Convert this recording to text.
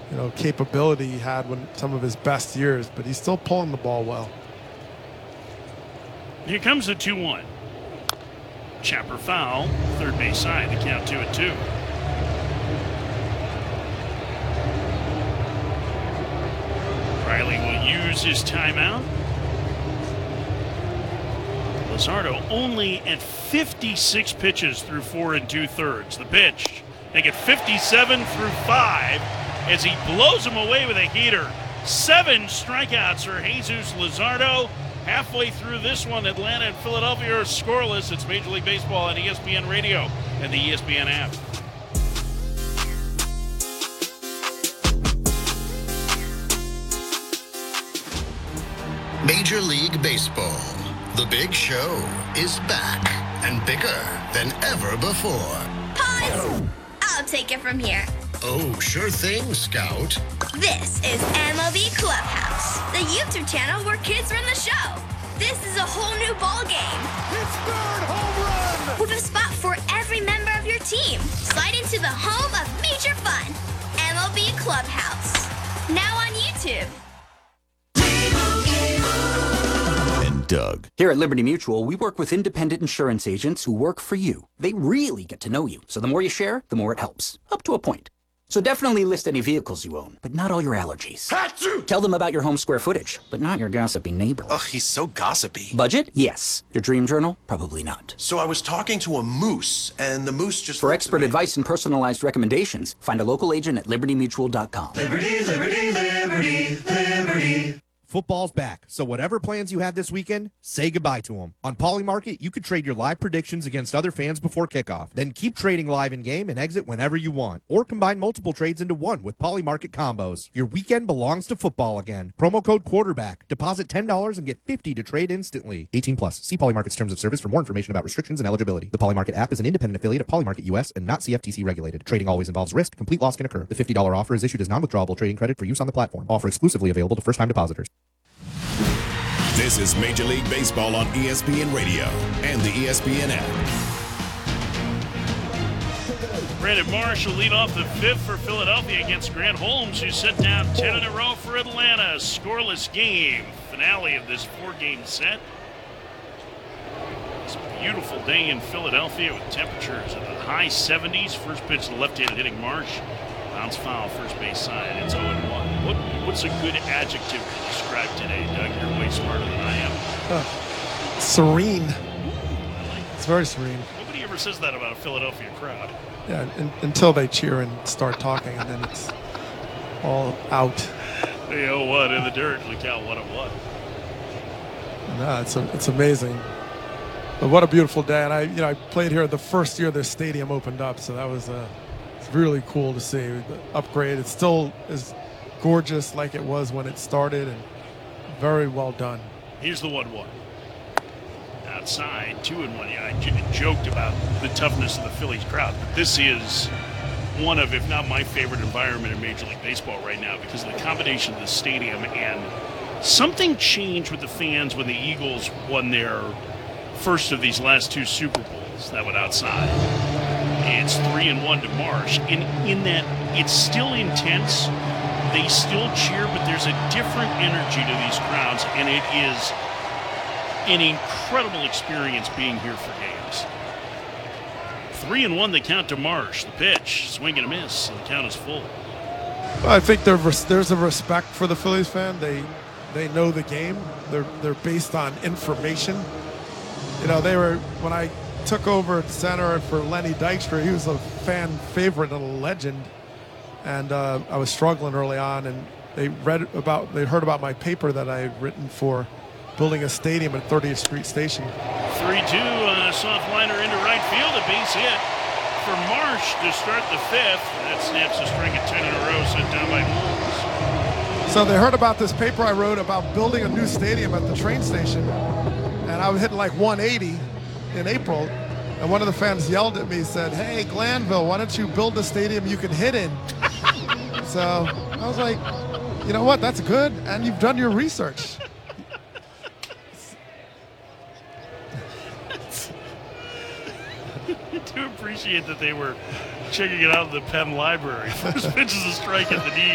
capability he had when some of his best years, but he's still pulling the ball well. Here comes the 2-1. Chopper foul, third base side, the count 2-2. Riley will use his timeout. Luzardo only at 56 pitches through 4 2/3. The pitch, they get 57 through 5 as he blows him away with a heater. 7 strikeouts for Jesus Luzardo. Halfway through this one, Atlanta and Philadelphia are scoreless. It's Major League Baseball on ESPN Radio and the ESPN app. Major League Baseball. The Big Show is back and bigger than ever before. Pause! I'll take it from here. Oh, sure thing, Scout. This is MLB Clubhouse, the YouTube channel where kids run the show. This is a whole new ball game. It's third home run! With a spot for every member of your team. Slide into the home of major fun. MLB Clubhouse. Now on YouTube. Doug. Here at Liberty Mutual, we work with independent insurance agents who work for you. They really get to know you, so the more you share, the more it helps. Up to a point. So definitely list any vehicles you own, but not all your allergies. Achoo! Tell them about your home square footage, but not your gossipy neighbor. Ugh, he's so gossipy. Budget? Yes. Your dream journal? Probably not. So I was talking to a moose, and the moose just... For expert advice and personalized recommendations, find a local agent at libertymutual.com. Liberty, liberty, liberty, liberty. Football's back, so whatever plans you had this weekend, say goodbye to them. On Polymarket, you could trade your live predictions against other fans before kickoff. Then keep trading live in-game and exit whenever you want. Or combine multiple trades into one with Polymarket combos. Your weekend belongs to football again. Promo code QUARTERBACK. Deposit $10 and get $50 to trade instantly. 18+. See Polymarket's terms of service for more information about restrictions and eligibility. The Polymarket app is an independent affiliate of Polymarket US and not CFTC regulated. Trading always involves risk. Complete loss can occur. The $50 offer is issued as non-withdrawable trading credit for use on the platform. Offer exclusively available to first-time depositors. This is Major League Baseball on ESPN Radio and the ESPN app. Brandon Marsh will lead off the 5th for Philadelphia against Grant Holmes, who set down 10 in a row for Atlanta. Scoreless game. Finale of this 4-game set. It's a beautiful day in Philadelphia with temperatures in the high 70s. First pitch to the left-handed hitting Marsh. Bounce foul, first base side. It's 0-1. What's a good adjective to describe today, Doug? You're way smarter than I am. Serene. I like it. It's very serene. Nobody ever says that about a Philadelphia crowd. Yeah, until they cheer and start talking, and then it's all out. Hey, 0-1 in the dirt. Look out, what it was. No, it's amazing. But what a beautiful day. And I played here the first year their stadium opened up, so that was it's really cool to see the upgrade. It still is gorgeous like it was when it started, and very well done. Here's the 1-1. Outside, 2-1. Yeah, I joked about the toughness of the Phillies crowd, but this is one of, if not my favorite environment in Major League Baseball right now because of the combination of the stadium and something changed with the fans when the Eagles won their first of these last 2 Super Bowls. That went outside. It's 3-1 to Marsh. In that, it's still intense. They still cheer, but there's a different energy to these crowds, and it is an incredible experience being here for games. 3-1, the count to Marsh. The pitch, swing and a miss, and the count is full. Well, I think there's a respect for the Phillies fan. They know the game. They're based on information. They were, when I took over at center for Lenny Dykstra, he was a fan favorite and a legend. And I was struggling early on, and they heard about my paper that I had written for building a stadium at 30th Street Station. 3-2, soft liner into right field, a base hit for Marsh to start the 5th. That snaps a string of 10 in a row sent down by Wolves. So they heard about this paper I wrote about building a new stadium at the train station, and I was hitting like 180 in April. And one of the fans yelled at me, said, "Hey, Glanville, why don't you build a stadium you can hit in?" So I was like, you know what, that's good, and you've done your research. I do appreciate that they were checking it out in the Penn Library. First pitch is a strike at the knee.